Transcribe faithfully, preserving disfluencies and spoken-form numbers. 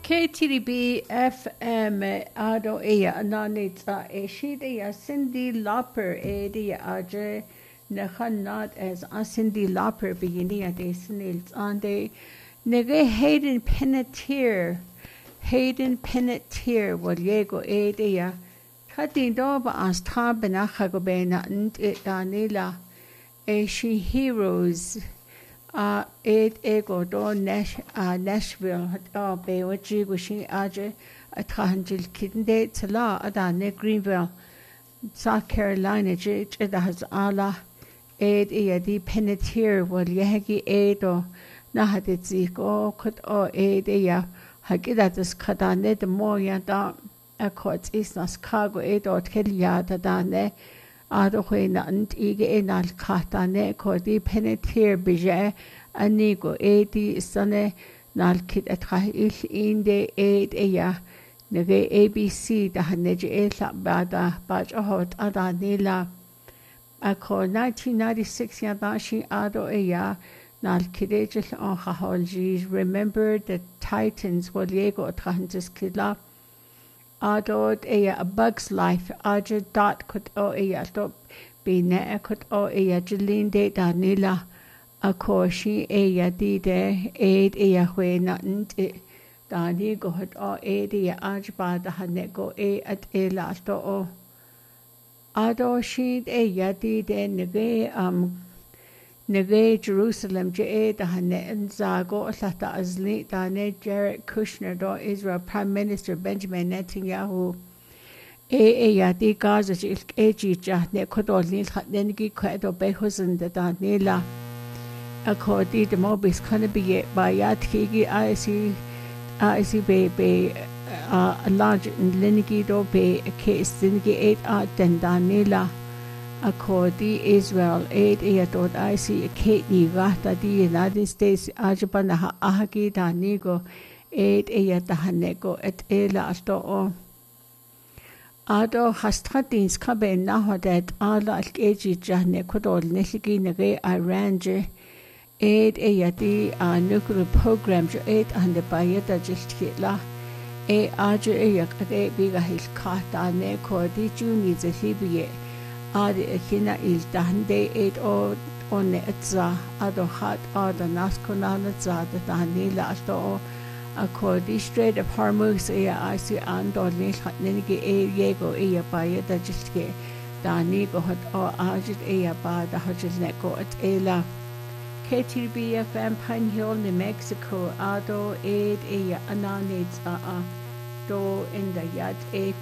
K T D B F M ado ea ananita e shide Cindy Lauper e di aje nechanat as a Cindy Lauper beginning at a snils on the nege Hayden Panettiere Hayden Panettiere waliego e dia Katin doba as tab benachagobena and it danila e she heroes Uh, eight ego do Nash, uh, Nashville uh, be wachi gushi aje a trahanjil kidney tala adane Greenville South Carolina je da has ala eight e di Panettiere wal yahagi eido na haditzi go kut o eight ya hagida das kadane de mo ya da akot is nas cargo eido tkelya da dane Ado na ant ige enal katane ko di Panettiere bije anigo edi sane nal kit atra il inde ed eya nege A B C da haneje ela bada baj hot ada nila ako nineteen ninety-six ya dashi ado eya nal kidejel on khaholji remember the Titans waliego atrantis kila Adod eya a bug's life aja dot kut o eya to be ne kut o eya jilin de danila a koshi eya di de aid eya hwe na nti dani go hot o aid eya aj ba da hane go e at e la to o ado shi eya di de nege um nege Jerusalem je e da hane nzago lata azli dane Jared Kushner do Israel Prime Minister Benjamin Netanyahu e e ya di Gaza je e ji ja ne kodol ni khaden gi khado be husen da danela akodi de mobis kana bi ba ya tigi I see I see be be a large linigi do be a case dingi eight a den danela Akodi Israel aid e dot I see a Kate ni gata di United States ajabana ahagi danigo aid e dahanego et ela asto o Ado hastratins kabe nahodet ala alkeji jahne kodol niligi nege Iran je aid e di a nuclear program jo aid ande bayeta jiltkila e ajo e yakade biga hil kata ne kodi juni zahibiye Adi akina il dahande eight o one etza ado hat ado naskonana za da danila asto o akodi Strait of Hormuz e I see ando nil hat nenige e yego e baya da jistke dani go hat o ajit e ba da hajil neko at ela K T B F M Pine Hill New Mexico ado aid e ananits a a do in the yad e